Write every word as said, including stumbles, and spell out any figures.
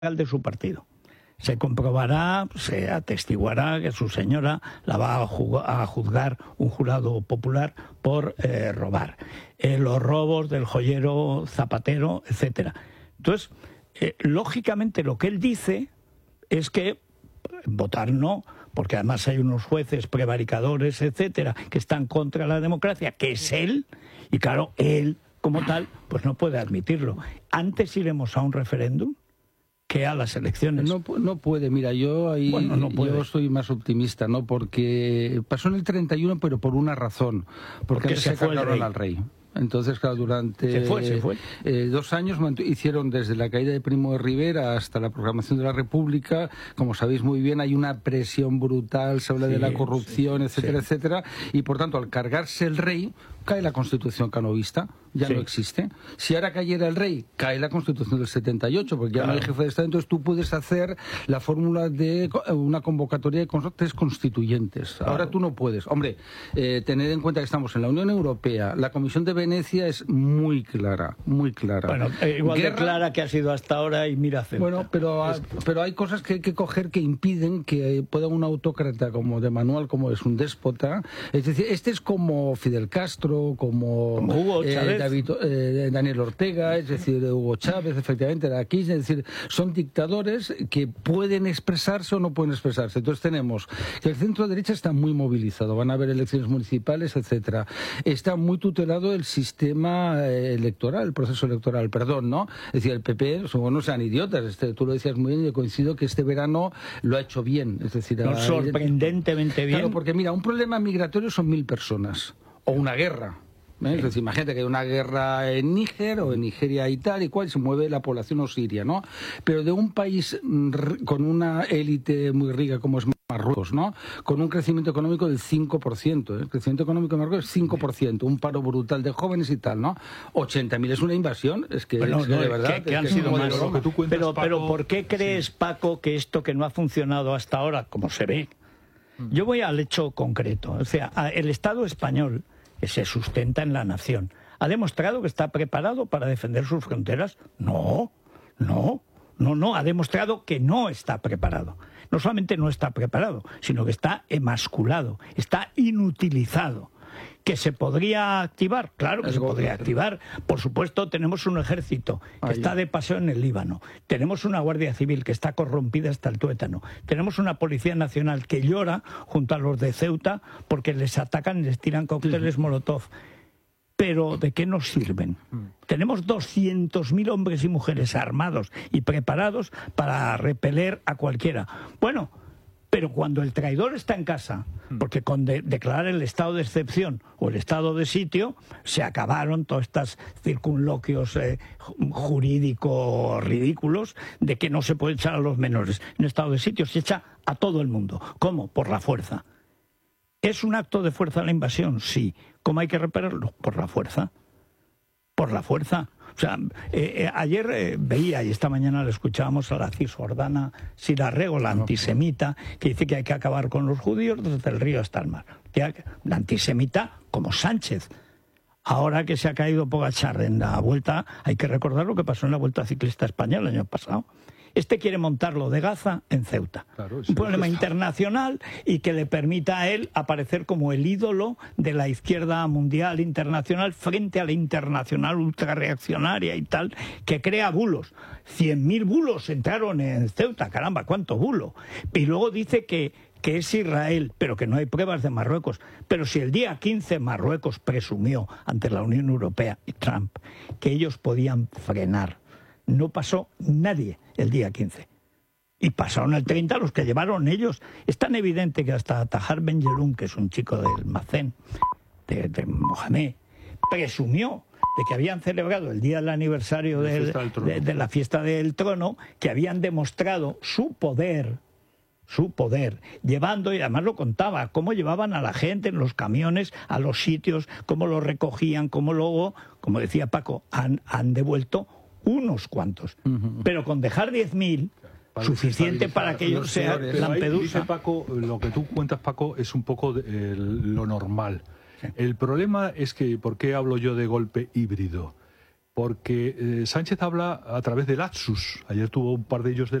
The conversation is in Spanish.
de su partido. Se comprobará, se atestiguará que su señora la va a, a juzgar un jurado popular por eh, robar. Eh, los robos del joyero Zapatero, etcétera. Entonces, eh, lógicamente lo que él dice es que votar no, porque además hay unos jueces prevaricadores, etcétera, que están contra la democracia, que es él, y claro, él como tal, pues no puede admitirlo. Antes iremos a un referéndum que a las elecciones. No, no puede, mira, yo ahí bueno, no puede. Yo soy más optimista, ¿no? Porque pasó en el treinta y uno, pero por una razón, porque, porque se, se cargaron al rey. Entonces, claro, durante se fue, se fue. Eh, dos años hicieron desde la caída de Primo de Rivera hasta la proclamación de la República. Como sabéis muy bien, hay una presión brutal, se habla sí, de la corrupción, sí, etcétera, sí. etcétera. Y por tanto, al cargarse el rey, cae la Constitución canovista, ya sí. no existe. Si ahora cayera el rey, cae la Constitución del setenta y ocho, porque ya claro. no hay jefe de Estado. Entonces tú puedes hacer la fórmula de una convocatoria de tres constituyentes. Claro. Ahora tú no puedes. Hombre, eh, tened en cuenta que estamos en la Unión Europea, la Comisión de Venecia es muy clara, muy clara. Bueno, eh, igual Guerra, de clara que ha sido hasta ahora y mira Ceuta. Bueno, pero, es... pero hay cosas que hay que coger que impiden que pueda un autócrata como de Manuel, como es un déspota. Es decir, este es como Fidel Castro, como, como Hugo eh, Chávez. David, eh, Daniel Ortega, es decir, Hugo Chávez, efectivamente, de aquí, es decir, son dictadores que pueden expresarse o no pueden expresarse. Entonces tenemos que el centro derecha está muy movilizado, van a haber elecciones municipales, etcétera. Está muy tutelado el sistema electoral, el proceso electoral, perdón, ¿no? Es decir, el P P, no sean idiotas, este, tú lo decías muy bien, y coincido que este verano lo ha hecho bien, es decir, no, sorprendentemente bien. Claro, porque mira, un problema migratorio son mil personas, o una guerra. ¿Eh? Es decir, imagínate que hay una guerra en Níger o en Nigeria y tal y cual, se mueve la población o siria, ¿no? Pero de un país con una élite muy rica como es Marruecos, ¿no? Con un crecimiento económico del cinco por ciento, ¿eh? El crecimiento económico de Marruecos es cinco por ciento, un paro brutal de jóvenes y tal, ¿no? ochenta mil es una invasión, es que, bueno, es que no, de verdad... que, que han es que sido más. Lo que tú cuentas, pero, Paco, pero ¿por qué crees, sí. Paco, que esto que no ha funcionado hasta ahora, como se ve? Yo voy al hecho concreto, o sea, el Estado español, que se sustenta en la nación, ¿ha demostrado que está preparado para defender sus fronteras? No, no, no, no, ha demostrado que no está preparado. No solamente no está preparado, sino que está emasculado, está inutilizado. ¿Que se podría activar? Claro que el se gobierno. podría activar. Por supuesto, tenemos un ejército que Ay. está de paseo en el Líbano. Tenemos una Guardia Civil que está corrompida hasta el tuétano. Tenemos una Policía Nacional que llora junto a los de Ceuta porque les atacan y les tiran cócteles sí. Molotov. Pero ¿de qué nos sirven? Tenemos doscientos mil hombres y mujeres armados y preparados para repeler a cualquiera. Bueno, pero cuando el traidor está en casa, porque con de declarar el estado de excepción o el estado de sitio, se acabaron todos estos circunloquios eh, jurídicos ridículos de que no se puede echar a los menores. En estado de sitio se echa a todo el mundo. ¿Cómo? Por la fuerza. ¿Es un acto de fuerza la invasión? Sí. ¿Cómo hay que repelerlo? Por la fuerza. Por la fuerza. O sea, eh, eh, ayer eh, veía, y esta mañana le escuchábamos a la cisjordana Sirarrego, la antisemita, que dice que hay que acabar con los judíos desde el río hasta el mar. La antisemita como Sánchez. Ahora que se ha caído Pogačar en la vuelta, hay que recordar lo que pasó en la Vuelta Ciclista Española el año pasado. Este quiere montarlo de Gaza en Ceuta. Claro, un problema internacional y que le permita a él aparecer como el ídolo de la izquierda mundial internacional frente a la internacional ultrarreaccionaria y tal, que crea bulos. Cien mil bulos entraron en Ceuta, caramba, cuánto bulo. Y luego dice que, que es Israel, pero que no hay pruebas de Marruecos. Pero si el día quince Marruecos presumió ante la Unión Europea y Trump que ellos podían frenar, no pasó nadie el día quince. Y pasaron el treinta los que llevaron ellos. Es tan evidente que hasta Tahar Ben Jelloun, que es un chico del Macén, de, de Mohamed, presumió de que habían celebrado el día del aniversario del, de, de la fiesta del trono, que habían demostrado su poder, su poder, llevando, y además lo contaba, cómo llevaban a la gente en los camiones a los sitios, cómo lo recogían, cómo luego, como decía Paco, han, han devuelto unos cuantos, uh-huh. pero con dejar diez mil, suficiente para que ellos sean Lampedusa. Dice Paco, lo que tú cuentas, Paco, es un poco de, eh, lo normal. Sí. El problema es que, ¿por qué hablo yo de golpe híbrido? porque eh, Sánchez habla a través de lapsus. Ayer tuvo un par de ellos de